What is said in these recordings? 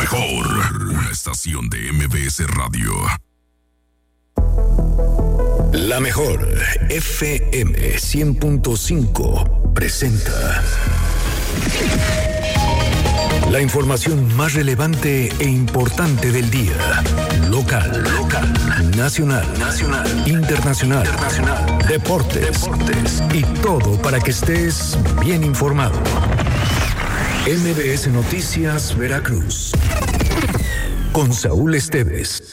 mejor, una estación de MBS Radio. La mejor FM 100.5 presenta la información más relevante e importante del día. Local, nacional, internacional, deportes y todo para que estés bien informado. MBS Noticias Veracruz con Saúl Esteves.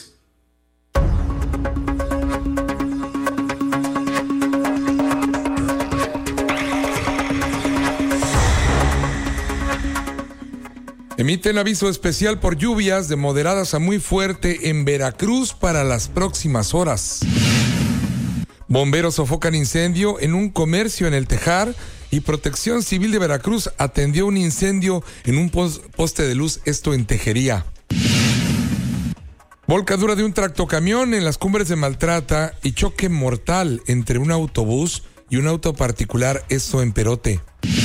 Emiten aviso especial por lluvias de moderadas a muy fuerte en Veracruz para las próximas horas. Bomberos sofocan incendio en un comercio en El Tejar y Protección Civil de Veracruz atendió un incendio en un poste de luz, esto en Tejería. Volcadura de un tractocamión en las Cumbres de Maltrata y choque mortal entre un autobús y un auto particular, esto en Perote.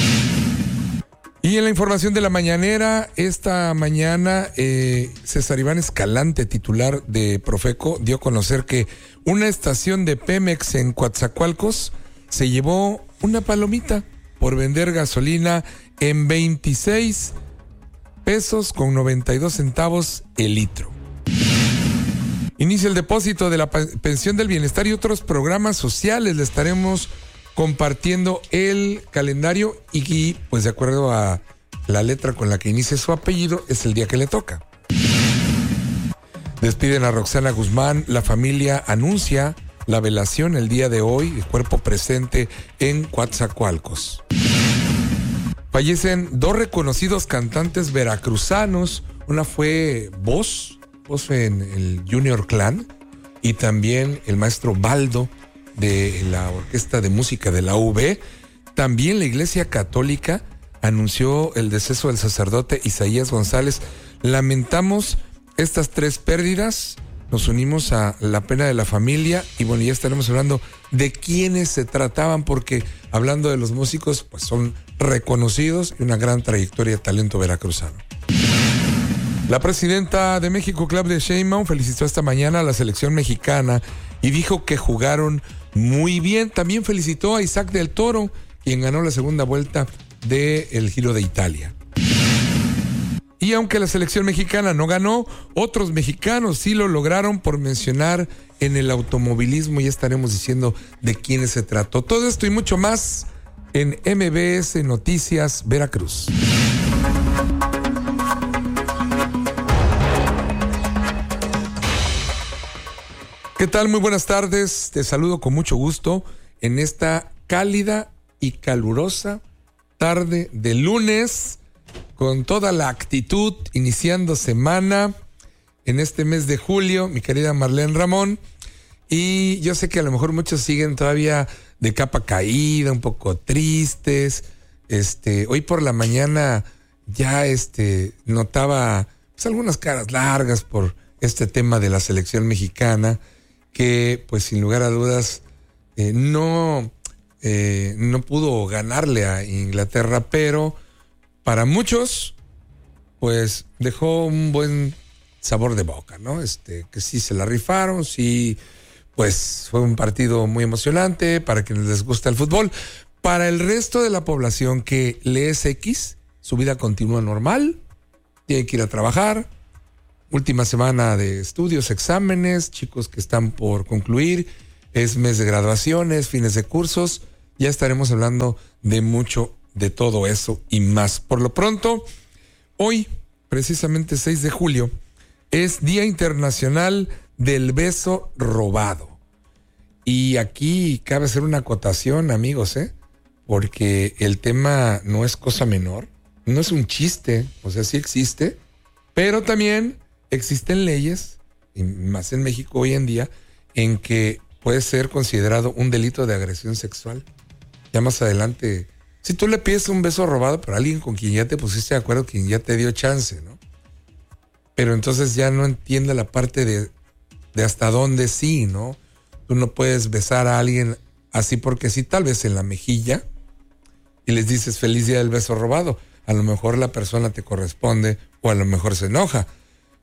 Y en la información de la mañanera, esta mañana César Iván Escalante, titular de Profeco, dio a conocer que una estación de Pemex en Coatzacoalcos se llevó una palomita por vender gasolina en 26 pesos con 92 centavos el litro. Inicia el depósito de la pensión del bienestar y otros programas sociales. Le estaremos compartiendo el calendario y pues de acuerdo a la letra con la que inicia su apellido es el día que le toca. Despiden a Roxana Guzmán, la familia anuncia la velación el día de hoy, el cuerpo presente en Coatzacoalcos. Fallecen dos reconocidos cantantes veracruzanos, una fue voz en el Junior Clan y también el maestro Baldo de la Orquesta de Música de la UB. También la Iglesia Católica anunció el deceso del sacerdote Isaías González. Lamentamos estas tres pérdidas, nos unimos a la pena de la familia y bueno, ya estaremos hablando de quiénes se trataban, porque hablando de los músicos, pues son reconocidos y una gran trayectoria de talento veracruzano. La presidenta de México, Claudia Sheinbaum, felicitó esta mañana a la selección mexicana y dijo que jugaron muy bien. También felicitó a Isaac del Toro, quien ganó la segunda vuelta del Giro de Italia. Y aunque la selección mexicana no ganó, otros mexicanos sí lo lograron, por mencionar en el automovilismo. Ya estaremos diciendo de quiénes se trató. Todo esto y mucho más en MBS Noticias Veracruz. ¿Qué tal? Muy buenas tardes. Te saludo con mucho gusto en esta cálida y calurosa tarde de lunes, con toda la actitud, iniciando semana en este mes de julio, mi querida Marlene Ramón. Y yo sé que a lo mejor muchos siguen todavía de capa caída, un poco tristes. Hoy por la mañana ya notaba pues algunas caras largas por este tema de la selección mexicana, que pues sin lugar a dudas no pudo ganarle a Inglaterra, pero para muchos pues dejó un buen sabor de boca, ¿no? Que sí se la rifaron, sí, pues fue un partido muy emocionante para quienes les gusta el fútbol. Para el resto de la población que le es X, su vida continúa normal, tiene que ir a trabajar. Última semana de estudios, exámenes, chicos que están por concluir, es mes de graduaciones, fines de cursos. Ya estaremos hablando de mucho de todo eso y más. Por lo pronto, hoy, precisamente 6 de julio, es Día Internacional del Beso Robado. Y aquí cabe hacer una acotación, amigos, porque el tema no es cosa menor, no es un chiste, o sea, sí existe, pero también existen leyes, y más en México hoy en día, en que puede ser considerado un delito de agresión sexual. Ya más adelante, si tú le pides un beso robado para alguien con quien ya te pusiste de acuerdo, quien ya te dio chance, ¿no? Pero entonces ya no entiende la parte de hasta dónde sí, ¿no? Tú no puedes besar a alguien así porque sí, tal vez en la mejilla, y les dices feliz día del beso robado. A lo mejor la persona te corresponde o a lo mejor se enoja.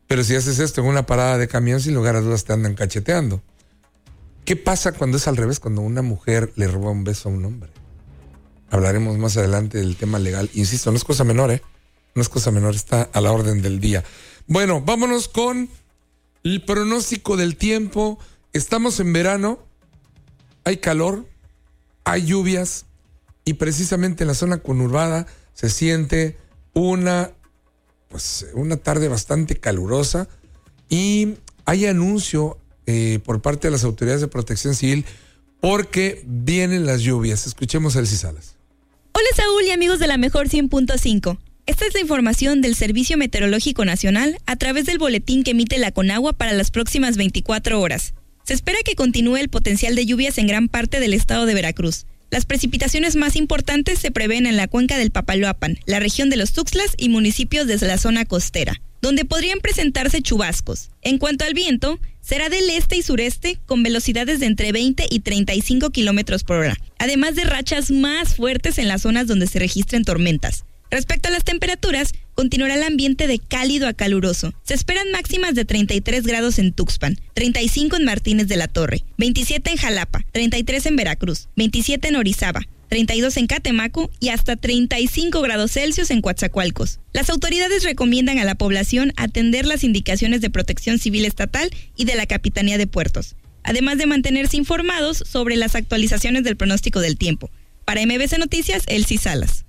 Pero si haces esto en una parada de camión, sin lugar a dudas te andan cacheteando. ¿Qué pasa cuando es al revés? Cuando una mujer le roba un beso a un hombre. Hablaremos más adelante del tema legal. Insisto, no es cosa menor, ¿eh? No es cosa menor, está a la orden del día. Bueno, vámonos con el pronóstico del tiempo. Estamos en verano, hay calor, hay lluvias y precisamente en la zona conurbada se siente una tarde bastante calurosa y hay anuncio por parte de las autoridades de protección civil porque vienen las lluvias. Escuchemos a Elsie Salas. Hola Saúl y amigos de la Mejor 100.5. Esta es la información del Servicio Meteorológico Nacional a través del boletín que emite la Conagua para las próximas 24 horas. Se espera que continúe el potencial de lluvias en gran parte del estado de Veracruz. Las precipitaciones más importantes se prevén en la cuenca del Papaloapan, la región de los Tuxtlas y municipios de la zona costera, donde podrían presentarse chubascos. En cuanto al viento, será del este y sureste con velocidades de entre 20 y 35 kilómetros por hora, además de rachas más fuertes en las zonas donde se registren tormentas. Respecto a las temperaturas, continuará el ambiente de cálido a caluroso. Se esperan máximas de 33 grados en Tuxpan, 35 en Martínez de la Torre, 27 en Jalapa, 33 en Veracruz, 27 en Orizaba, 32 en Catemaco y hasta 35 grados Celsius en Coatzacoalcos. Las autoridades recomiendan a la población atender las indicaciones de Protección Civil Estatal y de la Capitanía de Puertos, además de mantenerse informados sobre las actualizaciones del pronóstico del tiempo. Para MBC Noticias, Elsie Salas.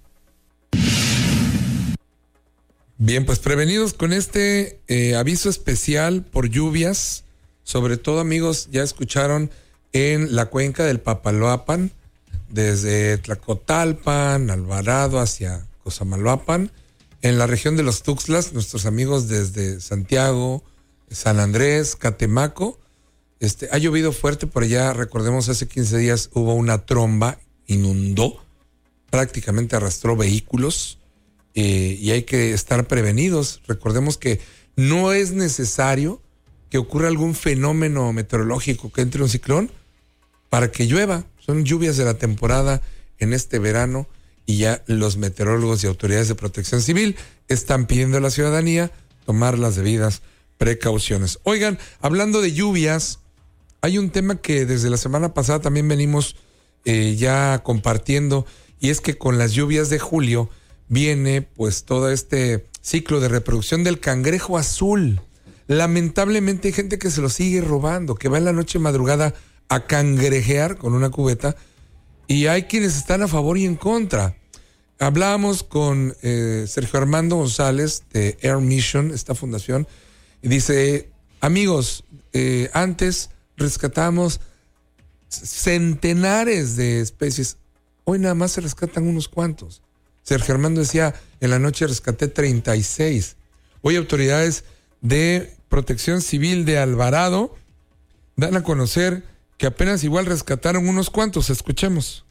Bien, pues prevenidos con este aviso especial por lluvias, sobre todo amigos, ya escucharon en la cuenca del Papaloapan, desde Tlacotalpan, Alvarado hacia Cosamaloapan, en la región de los Tuxtlas, nuestros amigos desde Santiago, San Andrés, Catemaco, ha llovido fuerte por allá. Recordemos, hace 15 días hubo una tromba, inundó, prácticamente arrastró vehículos. Y hay que estar prevenidos. Recordemos que no es necesario que ocurra algún fenómeno meteorológico, que entre un ciclón para que llueva. Son lluvias de la temporada en este verano y ya los meteorólogos y autoridades de protección civil están pidiendo a la ciudadanía tomar las debidas precauciones. Oigan, hablando de lluvias, hay un tema que desde la semana pasada también venimos ya compartiendo, y es que con las lluvias de julio viene pues todo este ciclo de reproducción del cangrejo azul. Lamentablemente hay gente que se lo sigue robando, que va en la noche madrugada a cangrejear con una cubeta, y hay quienes están a favor y en contra. Hablábamos con Sergio Armando González de Air Mission, esta fundación, y dice: amigos, antes rescatamos centenares de especies, hoy nada más se rescatan unos cuantos. Sergio Armando decía, en la noche rescaté 36. Hoy autoridades de Protección Civil de Alvarado dan a conocer que apenas igual rescataron unos cuantos. Escuchemos.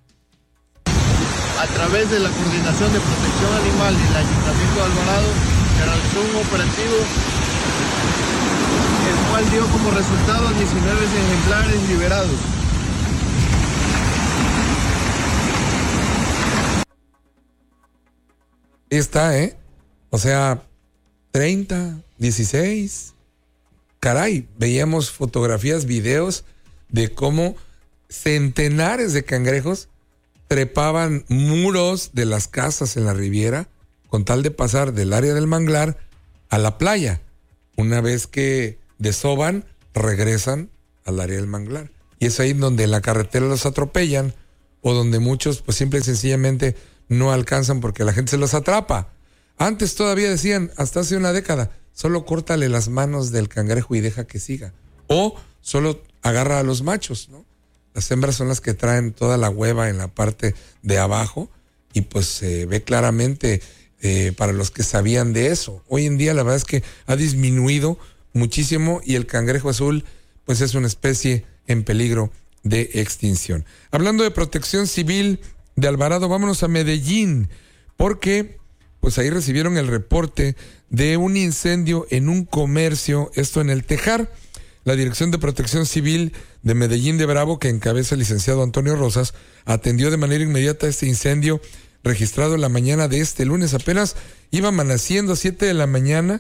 A través de la Coordinación de Protección Animal y el Ayuntamiento de Alvarado se realizó un operativo, el cual dio como resultado 19 ejemplares liberados. Está, o sea, 30, 16. Caray, veíamos fotografías, videos de cómo centenares de cangrejos trepaban muros de las casas en la Riviera con tal de pasar del área del manglar a la playa. Una vez que desoban, regresan al área del manglar. Y es ahí donde en la carretera los atropellan, o donde muchos pues simple y sencillamente no alcanzan porque la gente se los atrapa. Antes todavía decían, hasta hace una década, solo córtale las manos del cangrejo y deja que siga. O solo agarra a los machos, ¿no? Las hembras son las que traen toda la hueva en la parte de abajo, y pues se ve claramente para los que sabían de eso. Hoy en día la verdad es que ha disminuido muchísimo, y el cangrejo azul pues es una especie en peligro de extinción. Hablando de Protección Civil de Alvarado, vámonos a Medellín, porque pues ahí recibieron el reporte de un incendio en un comercio, esto en El Tejar. La Dirección de Protección Civil de Medellín de Bravo, que encabeza el licenciado Antonio Rosas, atendió de manera inmediata este incendio registrado en la mañana de este lunes. Apenas iba amaneciendo a 7 de la mañana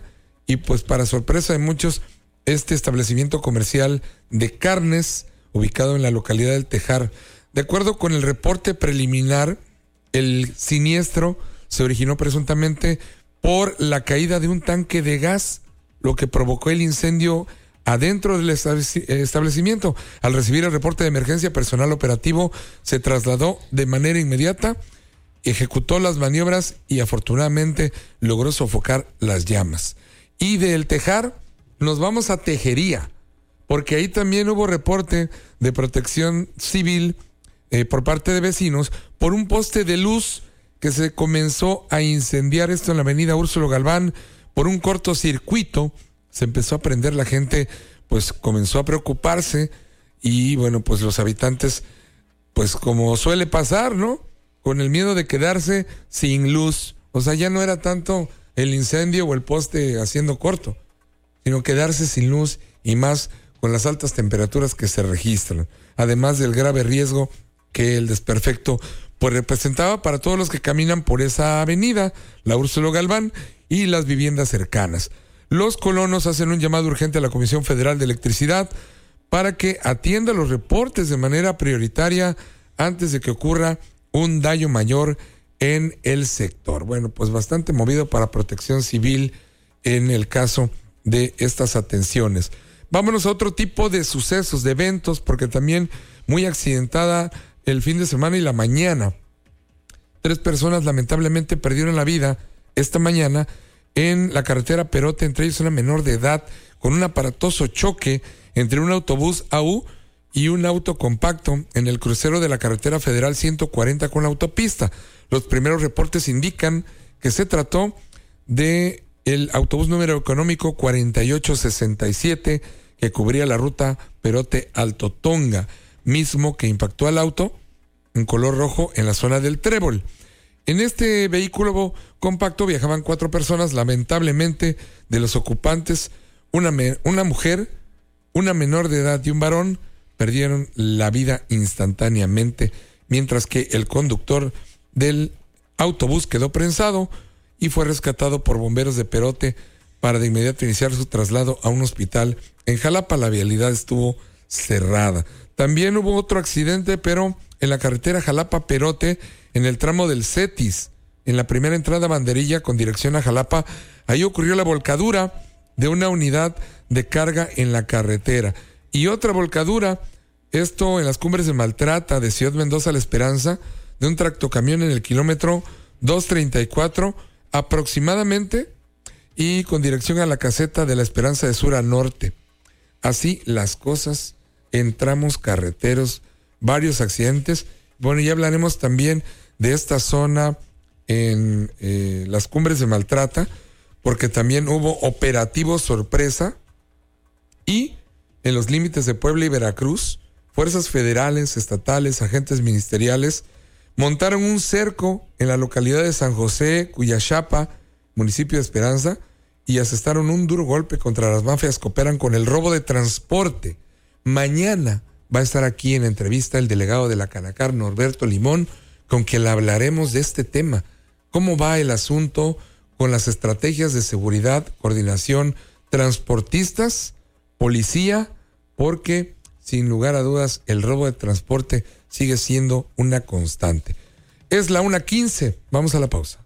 y pues para sorpresa de muchos, este establecimiento comercial de carnes ubicado en la localidad del Tejar. De acuerdo con el reporte preliminar, el siniestro se originó presuntamente por la caída de un tanque de gas, lo que provocó el incendio adentro del establecimiento. Al recibir el reporte de emergencia, personal operativo se trasladó de manera inmediata, ejecutó las maniobras y afortunadamente logró sofocar las llamas. Y del Tejar nos vamos a Tejería, porque ahí también hubo reporte de protección civil por parte de vecinos por un poste de luz que se comenzó a incendiar, esto en la avenida Úrsulo Galván, por un cortocircuito. Se empezó a prender, la gente pues comenzó a preocuparse y bueno, pues los habitantes, pues como suele pasar, ¿no? Con el miedo de quedarse sin luz. O sea, ya no era tanto el incendio o el poste haciendo corto, sino quedarse sin luz y más con las altas temperaturas que se registran, además del grave riesgo que el desperfecto pues representaba para todos los que caminan por esa avenida, la Úrsulo Galván y las viviendas cercanas. Los colonos hacen un llamado urgente a la Comisión Federal de Electricidad para que atienda los reportes de manera prioritaria antes de que ocurra un daño mayor en el sector. Bueno, pues bastante movido para Protección Civil en el caso de estas atenciones. Vámonos a otro tipo de sucesos, de eventos, porque también muy accidentada el fin de semana y la mañana. 3 personas lamentablemente perdieron la vida esta mañana en la carretera Perote, entre ellos una menor de edad, con un aparatoso choque entre un autobús AU y un auto compacto en el crucero de la carretera federal 140 con la autopista. Los primeros reportes indican que se trató de el autobús número económico 4867 que cubría la ruta Perote-Alto Tonga, mismo que impactó al auto en color rojo en la zona del Trébol. En este vehículo compacto viajaban 4 personas, lamentablemente de los ocupantes, una mujer, una menor de edad y un varón perdieron la vida instantáneamente, mientras que el conductor del autobús quedó prensado y fue rescatado por bomberos de Perote para de inmediato iniciar su traslado a un hospital en Jalapa. La vialidad estuvo cerrada. También hubo otro accidente, pero en la carretera Jalapa-Perote, en el tramo del Cetis, en la primera entrada Banderilla con dirección a Jalapa. Ahí ocurrió la volcadura de una unidad de carga en la carretera. Y otra volcadura, esto en las Cumbres de Maltrata de Ciudad Mendoza La Esperanza, de un tractocamión en el kilómetro 234 aproximadamente y con dirección a la caseta de La Esperanza de sur a norte. Así las cosas en tramos carreteros, varios accidentes. Bueno, ya hablaremos también de esta zona en las Cumbres de Maltrata, porque también hubo operativo sorpresa y en los límites de Puebla y Veracruz, fuerzas federales, estatales, agentes ministeriales montaron un cerco en la localidad de San José, Cuyachapa, municipio de Esperanza, y asestaron un duro golpe contra las mafias que operan con el robo de transporte. Mañana va a estar aquí en entrevista el delegado de la Canacar, Norberto Limón, con quien hablaremos de este tema. ¿Cómo va el asunto con las estrategias de seguridad, coordinación, transportistas, policía? Porque, sin lugar a dudas, el robo de transporte sigue siendo una constante. Es la 1:15. Vamos a la pausa.